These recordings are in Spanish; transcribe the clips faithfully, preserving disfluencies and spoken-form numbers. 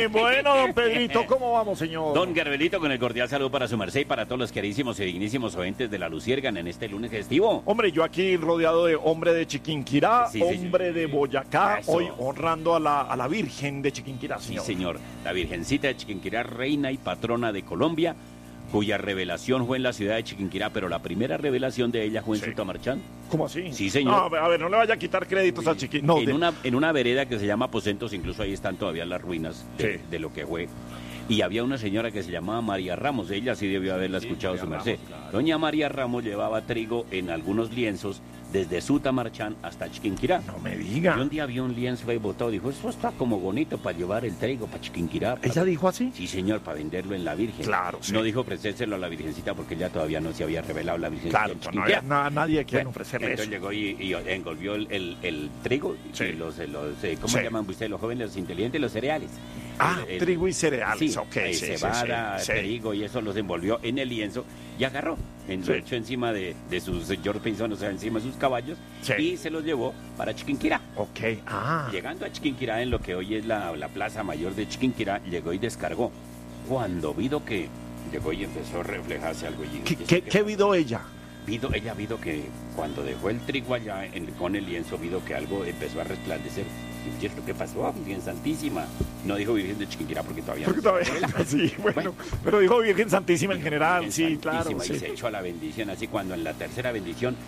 Bueno, don Pedrito, ¿cómo vamos, señor? Don Garbelito, con el cordial saludo para su merced y para todos los queridísimos y dignísimos oyentes de la Luciérgana en este lunes festivo. Hombre, yo aquí rodeado de hombre de Chiquinquirá, Sí, hombre señor. de Boyacá, Eso. hoy honrando a la, a la Virgen de Chiquinquirá, señor. Sí, señor. La Virgencita de Chiquinquirá, reina y patrona de Colombia, cuya revelación fue en la ciudad de Chiquinquirá, pero la primera revelación de ella fue en Sí. Sutamarchán. ¿Cómo así? Sí, señor. No, a ver, a ver, no le vaya a quitar créditos a Chiquinquirá. No, en, de- una, en una vereda que se llama Aposentos, incluso ahí están todavía las ruinas de, Sí. de lo que fue. Y había una señora que se llamaba María Ramos, ella sí debió haberla escuchado María su merced. Ramos, claro. Doña María Ramos llevaba trigo en algunos lienzos desde Sutamarchán hasta Chiquinquirá. no me Y diga. un día vio un lienzo ahí botado, dijo, esto está como bonito para llevar el trigo para Chiquinquirá. para- ¿Ella dijo así? Sí, señor, para venderlo en la Virgen. Claro, sí. No dijo ofrecérselo a la Virgencita porque ella todavía no se había revelado la Virgencita Claro, en pues no Chiquinquirá. había na- nadie que Bueno, ofrecerle entonces eso. llegó y, y envolvió el, el- el trigo Sí. y los, los eh, ¿cómo Sí. llaman ustedes los jóvenes, los inteligentes, los cereales? Ah, El- el- trigo y cereales, Sí, ok, eh, sí, sí, cebada, sí, sí. trigo y eso los envolvió en el lienzo y agarró, en- Sí. lo echó encima de, de sus George Pinson, o sea, encima de sus caballos Sí. y se los llevó para Chiquinquirá. Ok, ah. Llegando a Chiquinquirá, en lo que hoy es la, la plaza mayor de Chiquinquirá, llegó y descargó. Cuando vido que llegó y empezó a reflejarse algo. Y, ¿Qué, ¿y eso qué, qué qué pasó? vido ella? Vido, ella vido que cuando dejó el trigo allá en- con el lienzo, vido que algo empezó a resplandecer. ¿Y esto qué pasó? Ah, Virgen Santísima. No dijo Virgen de Chiquinquirá porque todavía Porque no se todavía, revela. sí, bueno, Bueno. pero dijo Virgen Santísima en general, Virgen sí, claro. Santísima, Sí. Y se echó a la bendición, así cuando en la tercera bendición...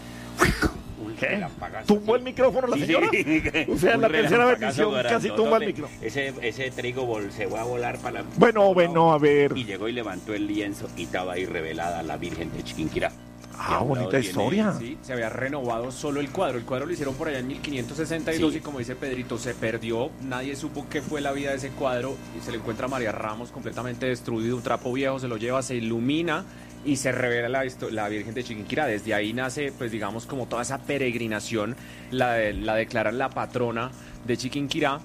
un ¿Qué? relambagazo ¿Tumbó así. el micrófono la Sí, señora? sí. O sea, en Un la tercera relampagazo bendición casi grandotote. tumba el micro. Ese, ese trigo vol- se fue a volar para la... Bueno, bueno, a ver. Y llegó y levantó el lienzo y estaba ahí revelada la Virgen de Chiquinquirá. Ah, Y a un bonita lado tiene- historia. Sí, se había renovado solo el cuadro. El cuadro lo hicieron por allá en mil quinientos sesenta y dos Sí. y como dice Pedrito, se perdió. Nadie supo qué fue la vida de ese cuadro. Y se le encuentra a María Ramos completamente destruido. Un trapo viejo se lo lleva, se ilumina y se revela la, histo- la Virgen de Chiquinquirá. Desde ahí nace, pues digamos, como toda esa peregrinación. La, de- la declaran la patrona de Chiquinquirá.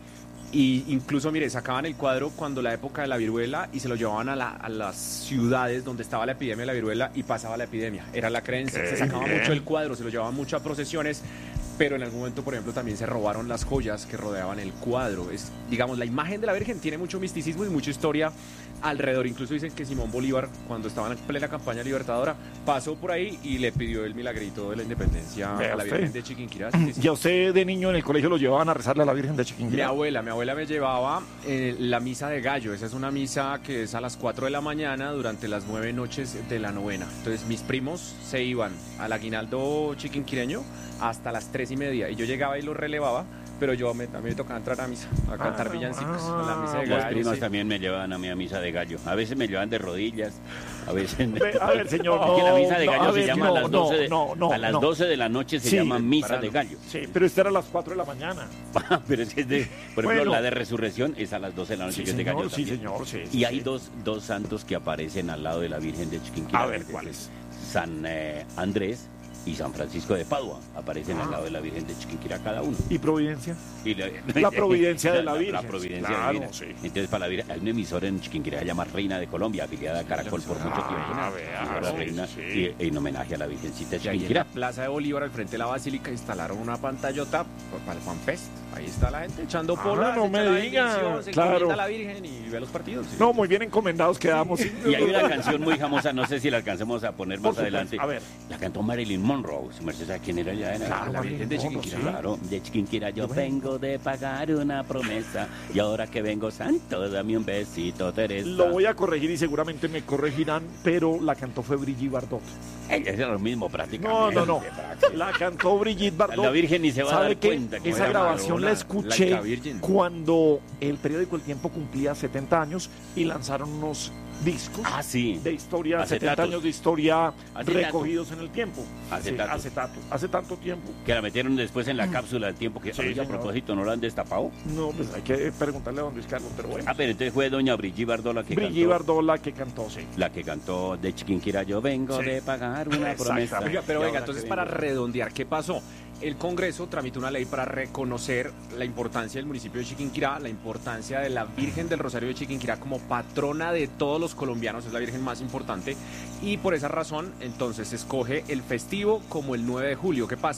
Y incluso, mire, sacaban el cuadro cuando la época de la viruela y se lo llevaban a, la- a las ciudades donde estaba la epidemia de la viruela y pasaba la epidemia. Era la creencia. Qué Se sacaba bien. mucho el cuadro, se lo llevaban mucho a procesiones, pero en algún momento, por ejemplo, también se robaron las joyas que rodeaban el cuadro. Es, digamos, la imagen de la Virgen tiene mucho misticismo y mucha historia alrededor. Incluso dicen que Simón Bolívar, cuando estaba en plena campaña libertadora, pasó por ahí y le pidió el milagrito de la independencia Vea a la usted. Virgen de Chiquinquirá. Sí, sí. ¿Y a usted de niño en el colegio lo llevaban a rezarle a la Virgen de Mi Chiquinquirá? abuela, mi abuela me llevaba eh, la misa de gallo. Esa es una misa que es a las cuatro de la mañana durante las nueve noches de la novena. Entonces mis primos se iban al aguinaldo chiquinquireño hasta las tres y media y yo llegaba y lo relevaba, pero yo me, a mí me tocaba entrar a misa, a cantar Ah, villancicos, ah, a la misa de Los gallo. primas sí. también me llevaban a mí a misa de gallo. A veces me llevaban de rodillas, a veces... Ve, a ver, señor, Es que la misa de no, gallo a se ver, llama no, a las doce de, no, no, a las no. doce de la noche se Sí, llama misa temprano. de gallo. Sí, pero esta era a las cuatro de la mañana. Pero es que es de, por ejemplo, Bueno. la de resurrección es a las doce de la noche, Sí, que es de gallo señor, sí, también. señor, sí. sí, Y hay sí. dos, dos santos que aparecen al lado de la Virgen de Chiquinquirá. A ver, ¿cuáles? San eh, Andrés y San Francisco de Padua aparecen Ah. al lado de la Virgen de Chiquinquirá cada uno. ¿Y Providencia? Y la, La providencia de la Virgen. La providencia Claro, divina. sí. Entonces, para la Virgen, hay una emisora en Chiquinquirá que se llama Reina de Colombia, afiliada a Caracol por mucho Ah, tiempo. vea, Emisora sí, Reina, sí. y- en homenaje a la Virgencita de Y ahí en la Chiquinquirá. Plaza de Bolívar, al frente de la Basílica, instalaron una pantallota pues, para el FanFest. Ahí está la gente echando Ah, polas, no echa me la diga, bendición, se claro. encomienda a la Virgen y ve los partidos. sí. No, muy bien encomendados quedamos. sí. Y hay una canción muy famosa, no sé si la alcancemos a poner Por más supuesto, adelante. a ver. La cantó Marilyn Monroe. Su merced sabe quién era ella. Era Claro, la Marilyn Virgen de Monroe, Chiquinquirá. sí. Claro, de Chiquinquirá yo vengo de pagar una promesa. Y ahora que vengo santo, dame un besito, Teresa. Lo voy a corregir y seguramente me corregirán, pero la cantó fue Brigitte Bardot. Ella es lo mismo No, prácticamente. no, no. La cantó Brigitte Bardot. La Virgen ni se va a ¿Sabe dar qué? cuenta que Esa era grabación Madonna, la escuché Laica Virgin. cuando el periódico El Tiempo cumplía setenta años y lanzaron unos discos Ah, sí. de historia, Acetatos. setenta años de historia Acetato. recogidos en el tiempo. Acetato. Sí, acetato. Hace tanto tiempo. Que la metieron después en la cápsula del tiempo. Que Sí, oye, a señor. propósito, ¿no la han destapado? No, pues hay que preguntarle a don Luis Carlos, pero bueno. Ah, pero entonces fue doña Brigitte Bardot la que Brigitte cantó. Bardot la que cantó, sí. La que cantó de Chiquinquirá yo vengo Sí. de pagar una Exacto. promesa. Oiga, pero Y venga, ahora entonces que para vengo- redondear, ¿qué pasó? El Congreso tramitó una ley para reconocer la importancia del municipio de Chiquinquirá, la importancia de la Virgen del Rosario de Chiquinquirá como patrona de todos los colombianos, es la Virgen más importante, y por esa razón entonces se escoge el festivo como el nueve de julio. ¿Qué pasa? Que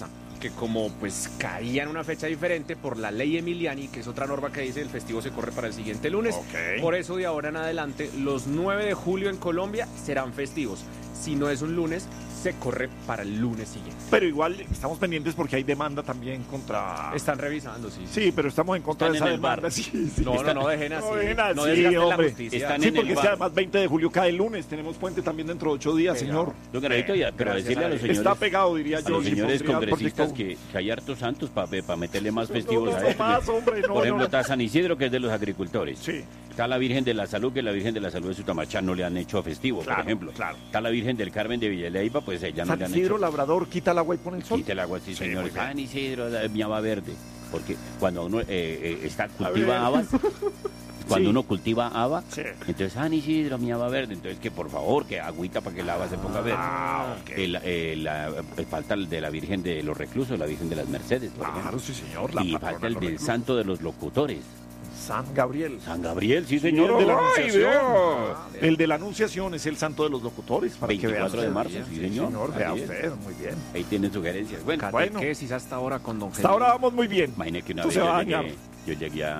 porque como pues caía en una fecha diferente por la ley Emiliani, que es otra norma que dice el festivo se corre para el siguiente lunes, Okay. por eso de ahora en adelante los nueve de julio en Colombia serán festivos. Si no es un lunes, se corre para el lunes siguiente. Pero igual estamos pendientes porque hay demanda también contra... Están revisando, sí. Sí, pero estamos en contra Están de esa en el bar. demanda. Sí, sí. No, no, no dejen así. No dejen así, No desgasten la hombre. justicia. Están Sí, en porque el es que bar. además veinte de julio cae el lunes. Tenemos puente también dentro de ocho días, Pegado. señor. Don Carajito, ya, pero Gracias decirle a a los Dios. señores, Está pegado, diría a yo. los si señores pondría- congresistas porque- que, que hay hartos santos para meterle más No, festivos no, a no esto. más, hombre, no, Por ejemplo, no. está San Isidro, que es de los agricultores. Sí. Está la Virgen de la Salud, que la Virgen de la Salud de Sutamachán no le han hecho festivo, Claro, por ejemplo. claro. Está la Virgen del Carmen de Villaleiva, pues ella no San le han Isidro hecho. Labrador quita el agua y pone el sol. Quita el agua, sí, Sí, señor. muy bien. San Isidro, la miaba verde. Porque cuando uno eh, eh, está, ver. cultiva habas, cuando Sí. uno cultiva haba, Sí. entonces San Isidro, miaba verde. Entonces, que por favor, que agüita para que el haba se ponga verde. Ah, ok. El, eh, la, el falta el de la Virgen de los Reclusos, la Virgen de las Mercedes, por Claro, ejemplo. sí, señor. La Y patrona falta el de los del reclusos. Santo de los Locutores. San Gabriel. San Gabriel, sí, Sí, señor. el de la ¡Ay, Anunciación. vea! El de la Anunciación es el santo de los locutores. Para que vea veinticuatro de usted. marzo, sí, señor. vea Así es. usted, muy bien. Ahí tienen sugerencias. Bueno, Bueno. Catequesis hasta ahora con don Hasta ahora vamos muy bien. imagine que una Esto vez se va yo a llegué, dañar. yo llegué a,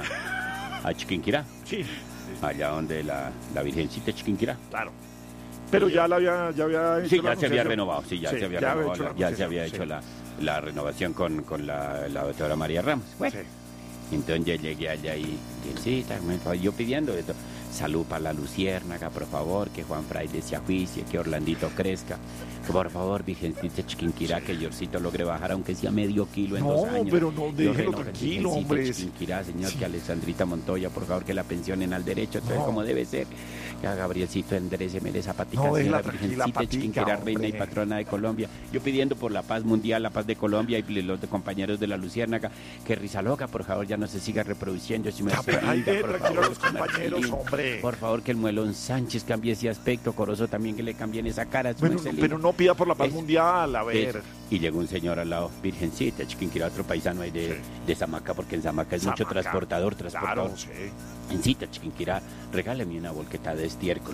a Chiquinquirá, Sí, allá donde la, la Virgencita de Chiquinquirá. claro. Pero ya la había, ya había hecho Sí, la ya se había anunciación. renovado, sí, ya Sí, se había ya había renovado, hecho la la- ya se anunciación, había sí. hecho la, la renovación con, con la, la doctora María Ramos. Bueno, Sí. entonces yo llegué allá y, Virgencita, me estaba yo pidiendo esto. Salud para la Luciérnaga, por favor, que Juan Fraile se ajuicie, que Orlandito crezca. Por favor, Virgencita Chiquinquirá, que Yorcito logre bajar, aunque sea medio kilo en No, dos años. pero no, Yo déjelo reno- tranquilo, Virgencita hombre. Chiquinquirá, señor, Sí. que Alessandrita Montoya, por favor, que la pensionen al derecho, todo No. como debe ser. Que a Gabrielcito endereceme esa patica, No, déjela señora tranquila, Virgencita patica, Chiquinquirá, reina y hombre. patrona de Colombia. Yo pidiendo por la paz mundial, la paz de Colombia y los de compañeros de la Luciérnaga, que Rizaloca, por favor, ya no se siga reproduciendo. Si me Ya, pero ahí diga, de por tranquilo a favor, los con compañeros, Marcelín. hombre. Por favor, que el Muelón Sánchez cambie ese aspecto, Corozo también que le cambien esa cara. su Bueno, Marcelín. pero no pida por la paz Es- mundial, a ver. Es- y llegó un señor al lado, Virgencita, Chiquinquirá, otro paisano ahí de, Sí. de Zamaca, porque en Zamaca es mucho Zamaca. transportador, transportador. Claro, sí. Virgencita, Chiquinquirá, regáleme una volquetada de estiércol.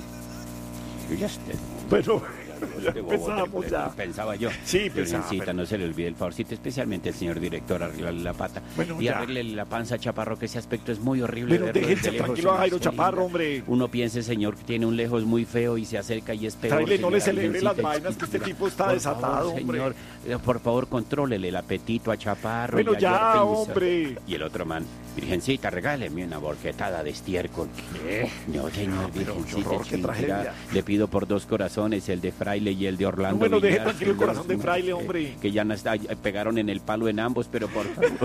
Yo ya esté. Bueno, ya Este bobote, empezamos ya. Pensaba yo. Sí, pensaba, Virgencita, pero- no se le olvide el favorcito, especialmente el señor director, arreglarle la pata. Bueno, y ya. arreglele la panza a Chaparro, que ese aspecto es muy horrible. Pero verlo déjense desde lejos, tranquilo a una Jairo cosa Chaparro, linda. hombre. Uno piensa, señor, que tiene un lejos muy feo y se acerca y es peor. Tráele, no que le la celebre las Virgencita vainas, que este Chiquinquirá. tipo está Por desatado, favor, hombre. señor, eh, por favor, contrólele el apetito a Chaparro. Bueno, y a ya, Jorge Isa. hombre. Y el otro man, Virgencita, regáleme una borquetada de estiércol. No, señor, pero qué Virgencita horror, qué Chiquinquirá, tragedia. le pido por dos corazones, el de Fraile y el de Orlando. Bueno, deje Villar, tranquilo el señor, corazón de Fraile, que- hombre. Que ya no está, pegaron en el palo en ambos, pero por favor.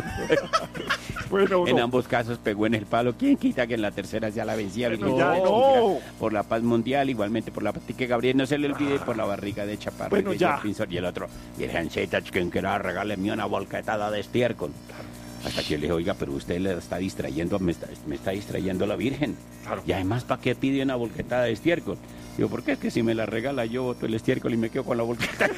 Bueno, En no. ambos casos pegó en el palo. ¿Quién quita que en la tercera sea la vencida? Bueno, Virgencita ya, Chiquinquirá? no. Por la paz mundial, igualmente por la paz. Que Gabriel no se le olvide por la barriga de Chaparro. Bueno, y de ya. George Pinzón. Y el otro, Virgencita Chiquinquirá, regáleme una volquetada de estiércol. Hasta que yo le dije, oiga, pero usted le está distrayendo, me está, me está distrayendo la Virgen. Claro. Y además, ¿para qué pide una volquetada de estiércol? Digo, ¿por qué? Es que si me la regala yo boto el estiércol y me quedo con la volquetada.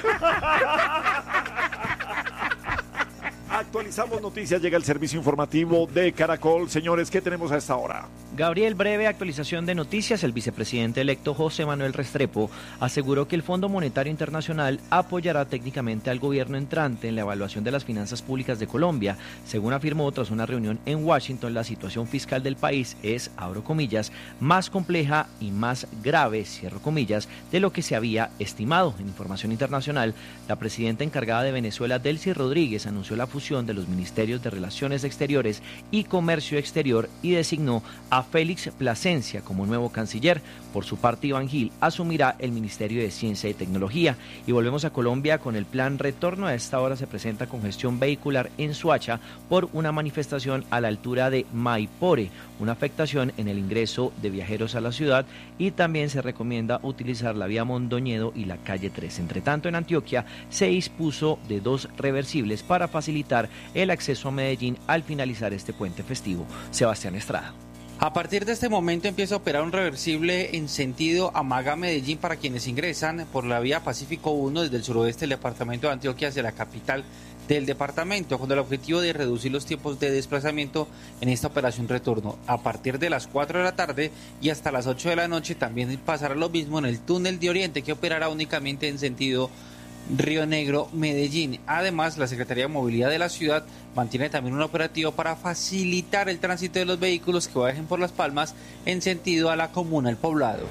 Actualizamos noticias, llega el servicio informativo de Caracol. Señores, ¿qué tenemos a esta hora? Gabriel, breve actualización de noticias. El vicepresidente electo José Manuel Restrepo aseguró que el Fondo Monetario Internacional apoyará técnicamente al gobierno entrante en la evaluación de las finanzas públicas de Colombia. Según afirmó tras una reunión en Washington, la situación fiscal del país es, abro comillas, más compleja y más grave, cierro comillas, de lo que se había estimado. En información internacional, la presidenta encargada de Venezuela, Delcy Rodríguez, anunció la fusión de los ministerios de Relaciones Exteriores y Comercio Exterior y designó a Félix Plasencia como nuevo canciller. Por su parte, Iván Gil asumirá el Ministerio de Ciencia y Tecnología. Y volvemos a Colombia con el plan retorno. A esta hora se presenta congestión vehicular en Soacha por una manifestación a la altura de Maipore, una afectación en el ingreso de viajeros a la ciudad, y también se recomienda utilizar la vía Mondoñedo y la calle tres. Entre tanto, en Antioquia se dispuso de dos reversibles para facilitar el acceso a Medellín al finalizar este puente festivo. Sebastián Estrada. A partir de este momento empieza a operar un reversible en sentido Amaga-Medellín para quienes ingresan por la vía Pacífico uno desde el suroeste del departamento de Antioquia hacia la capital del departamento, con el objetivo de reducir los tiempos de desplazamiento en esta operación retorno. A partir de las cuatro de la tarde y hasta las ocho de la noche también pasará lo mismo en el túnel de Oriente, que operará únicamente en sentido Río Negro, Medellín. Además, la Secretaría de Movilidad de la ciudad mantiene también un operativo para facilitar el tránsito de los vehículos que viajen por Las Palmas en sentido a la comuna El Poblado.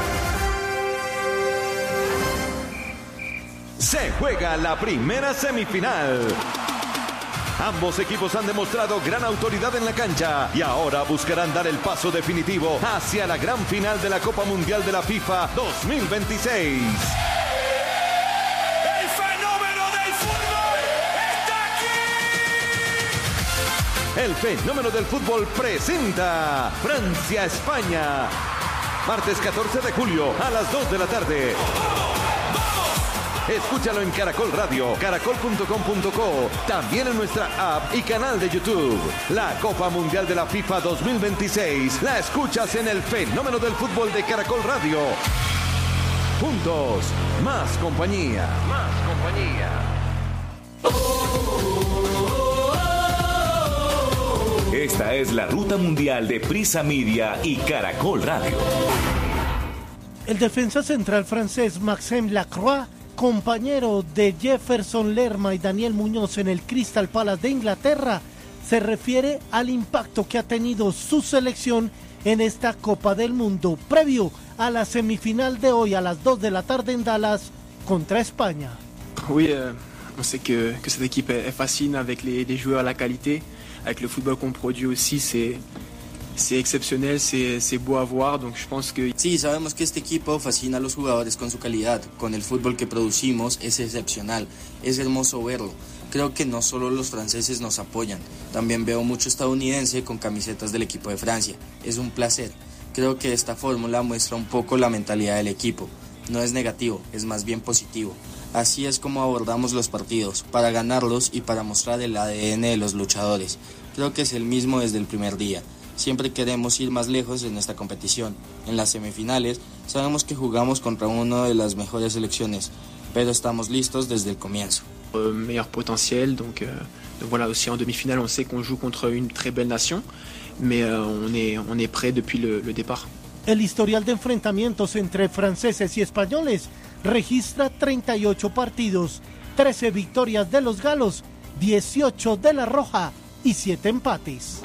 Se juega la primera semifinal. Ambos equipos han demostrado gran autoridad en la cancha y ahora buscarán dar el paso definitivo hacia la gran final de la Copa Mundial de la FIFA dos mil veintiséis. ¡El fenómeno del fútbol está aquí! El fenómeno del fútbol presenta Francia-España. Martes catorce de julio a las dos de la tarde. Escúchalo en Caracol Radio, caracol punto com punto co, también en nuestra app y canal de YouTube. La Copa Mundial de la FIFA dos mil veintiséis la escuchas en el fenómeno del fútbol de Caracol Radio. Juntos, más compañía. Más compañía. Esta es la ruta mundial de Prisa Media y Caracol Radio. El defensa central francés Maxime Lacroix, compañero de Jefferson Lerma y Daniel Muñoz en el Crystal Palace de Inglaterra, se refiere al impacto que ha tenido su selección en esta Copa del Mundo, previo a la semifinal de hoy a las dos de la tarde en Dallas contra España. Oui, euh, on sait que, que cette équipe est facile avec les, les joueurs à la qualité, avec le football qu'on produit aussi, c'est... C'est excepcional, c'est, c'est beau a voir, donc je pense que... Sí, sabemos que este equipo fascina a los jugadores con su calidad, con el fútbol que producimos, es excepcional, es hermoso verlo. Creo que no solo los franceses nos apoyan, también veo mucho estadounidense con camisetas del equipo de Francia, es un placer. Creo que esta fórmula muestra un poco la mentalidad del equipo, no es negativo, es más bien positivo. Así es como abordamos los partidos, para ganarlos y para mostrar el A D N de los luchadores. Creo que es el mismo desde el primer día. Siempre queremos ir más lejos en esta competición. En las semifinales sabemos que jugamos contra una de las mejores selecciones, pero estamos listos desde el comienzo. Euh, meilleur potentiel, donc, euh, donc voilà, aussi en demi-finale on sait qu'on joue contre une très belle nation, mais euh, on est, on est prêt depuis le, le départ. El historial de enfrentamientos entre franceses y españoles registra treinta y ocho partidos, trece victorias de los galos, dieciocho de la roja y siete empates.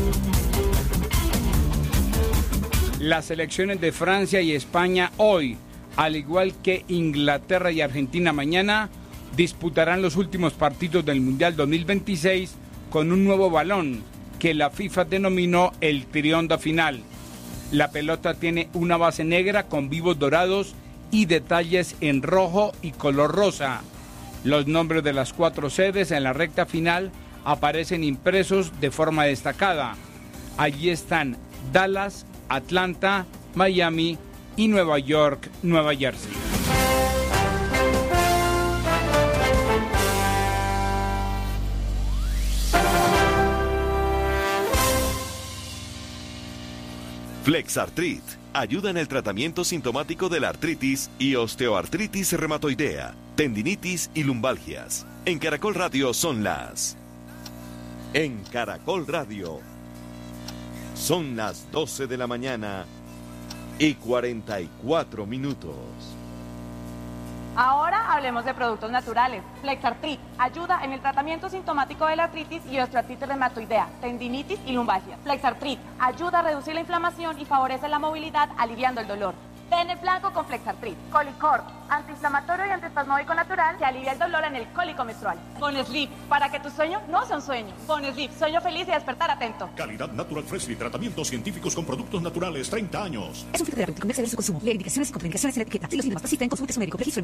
Las selecciones de Francia y España hoy, al igual que Inglaterra y Argentina mañana, disputarán los últimos partidos del Mundial dos mil veintiséis con un nuevo balón que la FIFA denominó el Trionda Final. La pelota tiene una base negra con vivos dorados y detalles en rojo y color rosa. Los nombres de las cuatro sedes en la recta final aparecen impresos de forma destacada. Allí están Dallas, Atlanta, Miami y Nueva York, Nueva Jersey. Flexartrit ayuda en el tratamiento sintomático de la artritis y osteoartritis reumatoidea, tendinitis y lumbalgias. En Caracol Radio son las... En Caracol Radio son las doce de la mañana y cuarenta y cuatro minutos. Ahora hablemos de productos naturales. Flexartrit ayuda en el tratamiento sintomático de la artritis y osteoartritis reumatoidea, tendinitis y lumbalgia. Flexartrit ayuda a reducir la inflamación y favorece la movilidad, aliviando el dolor. Ten el blanco con Flexartrit. Colicorp, antiinflamatorio y antiespasmódico natural que alivia el dolor en el cólico menstrual. Bonesleep, para que tu sueño no sea un sueño. Bonesleep, sueño feliz y despertar atento. Calidad Natural Freshly, tratamientos científicos con productos naturales, treinta años. Es un filtro de con su consumo. Lee indicaciones y contraindicaciones en la etiqueta. Si los síntomas persisten, consulte a su médico. Registro